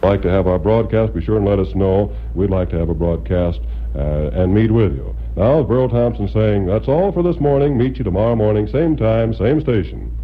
like to have our broadcast, be sure and let us know. We'd like to have a broadcast and meet with you. Now, Burl Thompson saying, that's all for this morning. Meet you tomorrow morning, same time, same station.